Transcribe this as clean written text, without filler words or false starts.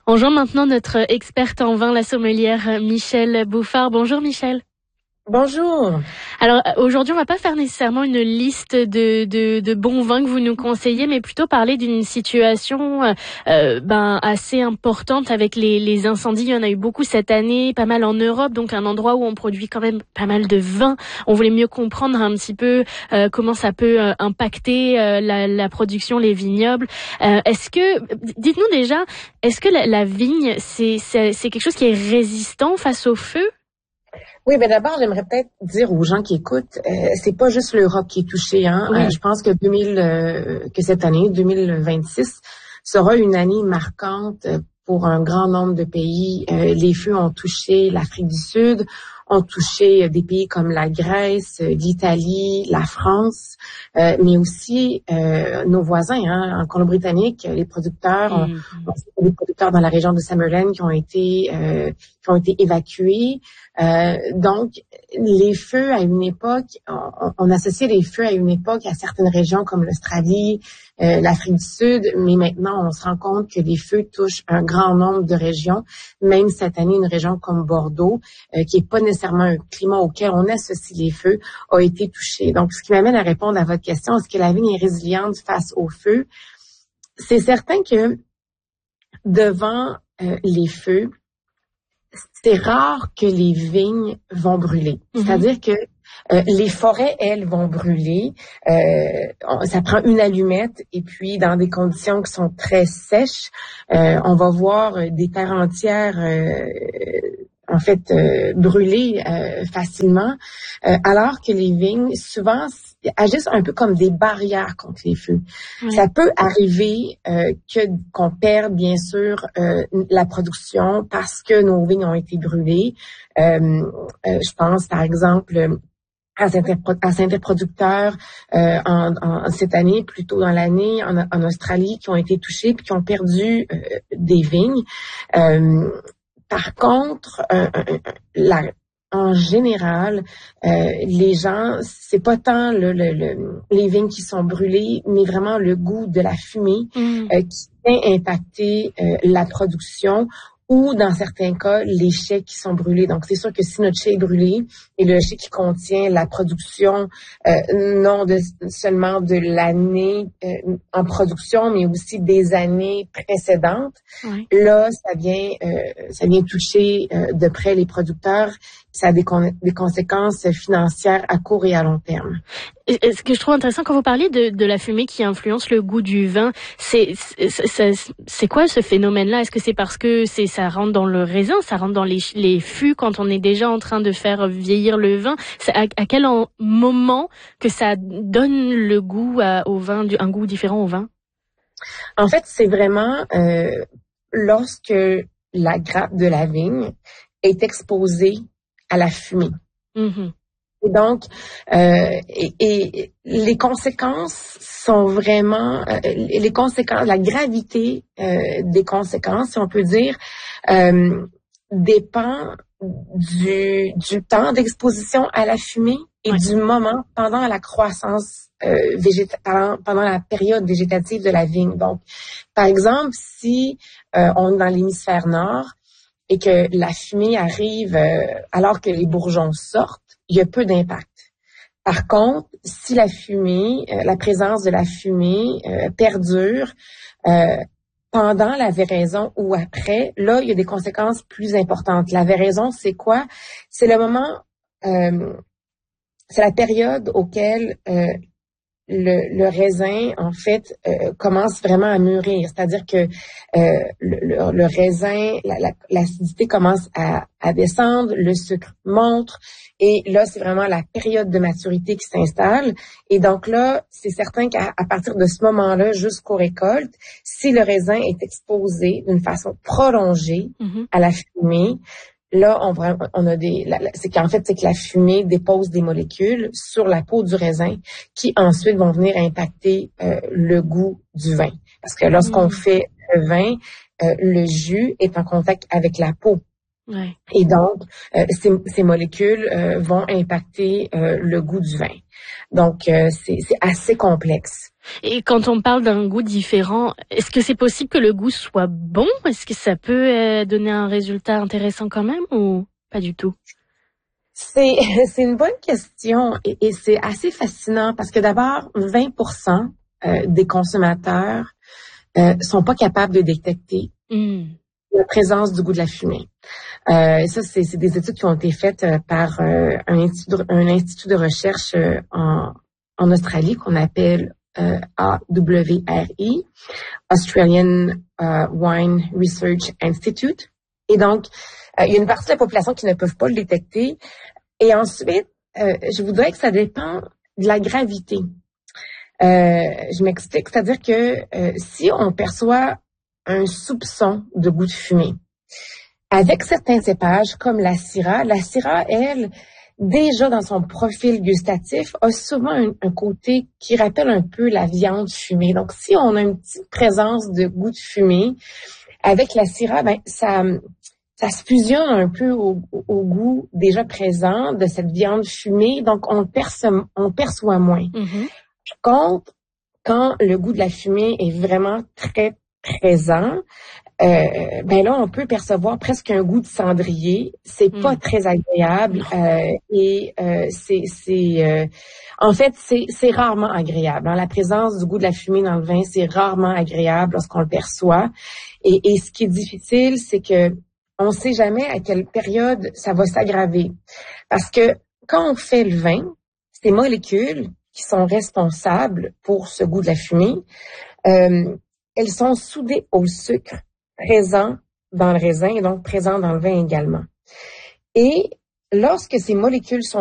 On joint maintenant notre experte en vin, la sommelière Michèle Bouffard. Bonjour Michèle. Bonjour. Alors aujourd'hui, on va pas faire nécessairement une liste de bons vins que vous nous conseillez, mais plutôt parler d'une situation assez importante avec les incendies. Il y en a eu beaucoup cette année, pas mal en Europe, donc un endroit où on produit quand même pas mal de vin. On voulait mieux comprendre un petit peu comment ça peut impacter la production, les vignobles. Dites-nous déjà, est-ce que la vigne, c'est quelque chose qui est résistant face au feu? Oui, ben d'abord, j'aimerais peut-être dire aux gens qui écoutent, c'est pas juste l'Europe qui est touchée, hein. Oui. Je pense que cette année, 2026, sera une année marquante pour un grand nombre de pays. Les feux ont touché l'Afrique du Sud, ont touché des pays comme la Grèce, l'Italie, la France, mais aussi nos voisins, hein, en Colombie-Britannique, les producteurs, des producteurs dans la région de Summerland qui ont été évacués. Donc, les feux à une époque, on associait les feux à une époque à certaines régions comme l'Australie, l'Afrique du Sud, mais maintenant on se rend compte que les feux touchent un grand nombre de régions, même cette année une région comme Bordeaux, qui est pas nécessairement un climat auquel on associe les feux, a été touchée. Donc, ce qui m'amène à répondre à votre question, est-ce que la vigne est résiliente face aux feux? C'est certain que devant les feux, c'est rare que les vignes vont brûler. C'est-à-dire que les forêts, elles, vont brûler. Ça prend une allumette et puis dans des conditions qui sont très sèches, on va voir des terres entières brûler facilement, alors que les vignes, souvent, agissent un peu comme des barrières contre les feux. Oui. Ça peut arriver qu'on perde, bien sûr, la production parce que nos vignes ont été brûlées. Je pense, par exemple, à certains producteurs en cette année, plus tôt dans l'année, en Australie, qui ont été touchés puis qui ont perdu des vignes. Par contre, en général, les gens, c'est pas tant les vignes qui sont brûlées, mais vraiment le goût de la fumée qui vient impacter la production ou, dans certains cas, les chais qui sont brûlés. Donc, c'est sûr que si notre chai est brûlé et le chai qui contient la production non seulement de l'année en production, mais aussi des années précédentes, oui. Là, ça vient toucher de près les producteurs. Ça a des conséquences financières à court et à long terme. Et ce que je trouve intéressant quand vous parlez de la fumée qui influence le goût du vin, c'est quoi ce phénomène-là? Est-ce que c'est parce que ça rentre dans le raisin, ça rentre dans les fûts quand on est déjà en train de faire vieillir le vin? C'est à quel moment que ça donne le goût au vin, un goût différent au vin? En fait, c'est vraiment lorsque la grappe de la vigne est exposée à la fumée. Et donc, et les conséquences sont vraiment, la gravité des conséquences, si on peut dire, dépend du temps d'exposition à la fumée et du moment pendant la croissance pendant la période végétative de la vigne. Donc, par exemple, si on est dans l'hémisphère nord et que la fumée arrive alors que les bourgeons sortent, il y a peu d'impact. Par contre, si la présence de la fumée perdure pendant la véraison ou après, là, il y a des conséquences plus importantes. La véraison, c'est quoi? C'est le moment, c'est la période auquel le raisin, en fait, commence vraiment à mûrir. C'est-à-dire que le raisin, l'acidité commence à descendre, le sucre monte, et là, c'est vraiment la période de maturité qui s'installe. Et donc là, c'est certain qu'à partir de ce moment-là, jusqu'aux récoltes, si le raisin est exposé d'une façon prolongée à la fumée, là, c'est que la fumée dépose des molécules sur la peau du raisin qui ensuite vont venir impacter le goût du vin. Parce que lorsqu'on fait le vin, le jus est en contact avec la peau. Ouais. Et donc, ces molécules vont impacter le goût du vin. Donc, c'est assez complexe. Et quand on parle d'un goût différent, est-ce que c'est possible que le goût soit bon? Est-ce que ça peut donner un résultat intéressant quand même ou pas du tout? C'est une bonne question et c'est assez fascinant parce que d'abord, 20% des consommateurs sont pas capables de détecter la présence du goût de la fumée. Ça, c'est des études qui ont été faites par un institut de recherche en Australie qu'on appelle AWRI, Australian Wine Research Institute. Et donc, il y a une partie de la population qui ne peuvent pas le détecter. Et ensuite, je voudrais que ça dépend de la gravité. Je m'explique, c'est-à-dire que si on perçoit un soupçon de goût de fumée, avec certains cépages comme la Syrah, elle, déjà dans son profil gustatif, a souvent un côté qui rappelle un peu la viande fumée. Donc, si on a une petite présence de goût de fumée, avec la Syrah, ben ça se fusionne un peu au goût déjà présent de cette viande fumée, donc on perçoit moins. Par contre, quand le goût de la fumée est vraiment très présent, ben là on peut percevoir presque un goût de cendrier. C'est pas très agréable en fait c'est rarement agréable. La présence du goût de la fumée dans le vin, c'est rarement agréable lorsqu'on le perçoit. Et ce qui est difficile, c'est que on ne sait jamais à quelle période ça va s'aggraver. Parce que quand on fait le vin, ces molécules qui sont responsables pour ce goût de la fumée, elles sont soudées au sucre présent dans le raisin et donc présent dans le vin également. Et lorsque ces molécules sont